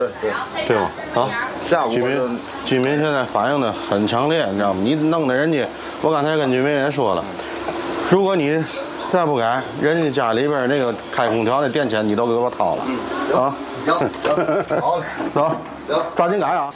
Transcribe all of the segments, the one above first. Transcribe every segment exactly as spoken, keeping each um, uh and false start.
对对， 对吗？啊， 下午居民居民现在反映的很强烈，你知道吗？你弄得人家，我刚才跟居民也说了，如果你再不改，人家家里边那个开空调的电钱你都给我掏了，啊？ 行行，好， 走， 行， 抓紧改啊！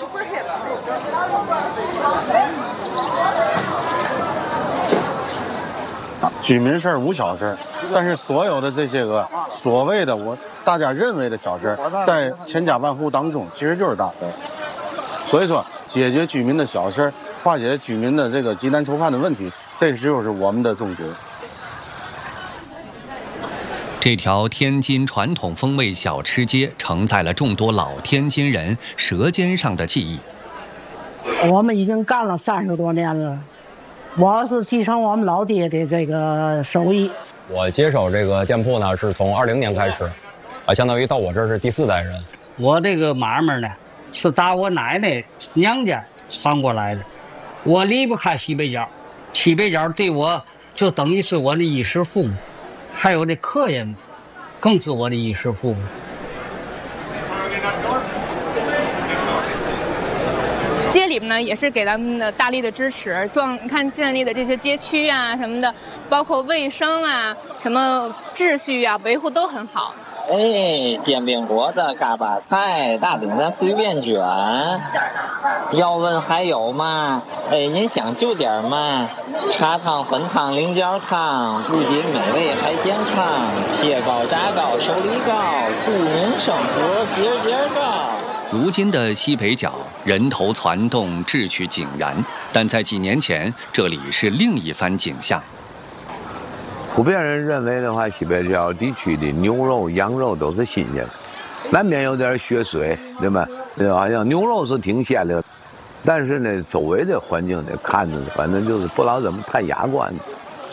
居民事儿无小事儿，但是所有的这些个所谓的我大家认为的小事儿，在千家万户当中其实就是大事儿。所以说，解决居民的小事儿，化解居民的这个急难愁烦的问题，这就是我们的宗旨。 这条天津传统风味小吃街承载了众多老天津人舌尖上的记忆。 我们已经干了三十多年了，我是继承我们老爹的这个手艺。 我接手这个店铺呢，是从二零年开始，啊，相当于到我这儿是第四代人。 我这个买卖呢，是打我奶奶娘家传过来的，我离不开西北角，西北角对我就等于是我的衣食父母。还有这客人，更是我的衣食父母。 街里面呢，也是给咱们的大力的支持。装你看建立的这些街区啊什么的，包括卫生啊、什么秩序啊，维护都很好。 哎，煎饼果子、嘎巴菜、大饼子随便卷。要问还有吗？哎，您想就点吗？茶汤、粉汤、菱角汤，不仅美味还健康。切糕、炸糕、手里糕，祝您生活节节高。 如今的西北角人头攒动，秩序井然，但在几年前，这里是另一番景象。 普遍人认为的话，西北角地区的牛肉、羊肉都是新鲜的，难免有点血水，对吧？好像牛肉是挺鲜的，但是呢，周围的环境呢，看着反正就是不知道怎么太雅观的。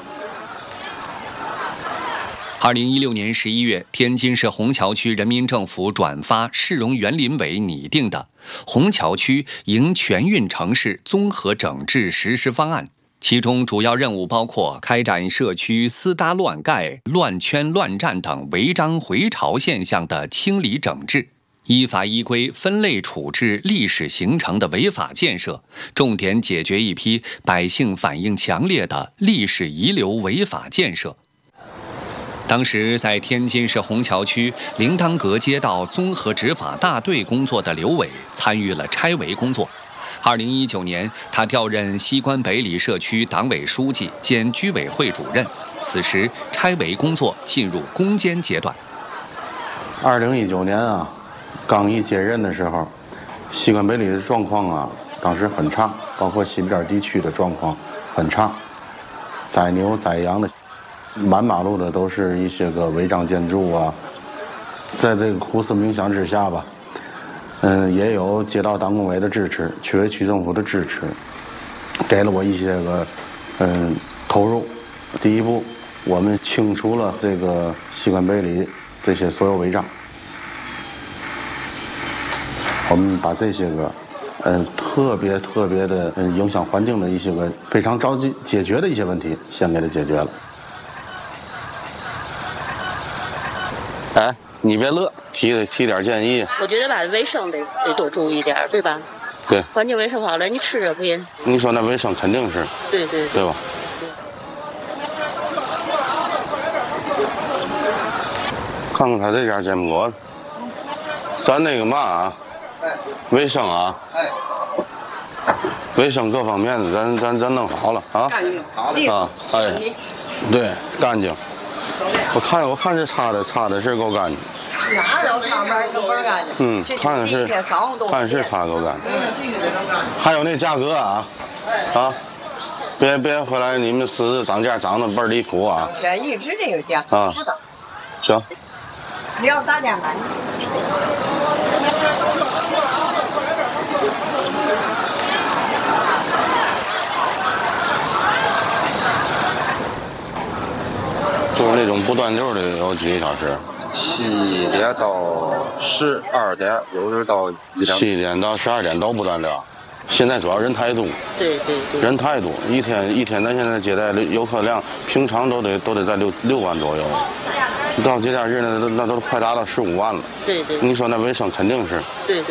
二零一六年十一月，天津市虹桥区人民政府转发市容园林委拟定的《虹桥区迎全运城市综合整治实施方案》。其中主要任务包括开展社区私搭乱盖、乱圈乱占等违章回潮现象的清理整治，依法依规分类处置历史形成的违法建设，重点解决一批百姓反映强烈的历史遗留违法建设。当时在天津市虹桥区铃铛阁街道综合执法大队工作的刘伟参与了拆违工作。二零一九年，他调任西关北里社区党委书记兼居委会主任。此时，拆违工作进入攻坚阶段。 二零一九年啊，刚一接任的时候，西关北里的状况啊，当时很差，包括西边地区的状况很差，宰牛宰羊的，满马路的都是一些个违章建筑啊。在这个苦思冥想之下吧。嗯，也有街道党工委的支持，区委区政府的支持，给了我一些个嗯投入。第一步，我们清除了这个西关北里这些所有违章，我们把这些个嗯特别特别的嗯影响环境的一些个非常着急解决的一些问题，先给它解决了。哎。你别乐，提提点建议。 我觉得吧，卫生得得多注意点，对吧？ 对， 环境卫生好了，你吃着不也？ 你说那卫生肯定是。 对对对吧？看看他这家煎饼果子，咱那个嘛啊，卫生啊，卫生各方面的，咱咱咱弄好了啊。 干净好的啊，哎，对，干净。我看我看这擦的擦的是够干净。 哪有擦门都倍儿干净。 嗯，看是看是擦够干净。还有那价格啊，啊，别别回来你们私自涨价涨得倍儿离谱啊！ 全一直这个价。 啊，行。 你要大价买。 就是那种不断溜的有几个小时？ 七点到十二点，有时到一点。 七点到十二点都不断溜。现在主要人太多。 对对对。 人太多，一天一天，咱现在接待游客量，平常都得都得在六六万左右。 对。 到节假日呢，那都那都快达到十五万了。 对对。 你说那卫生肯定是。 对对。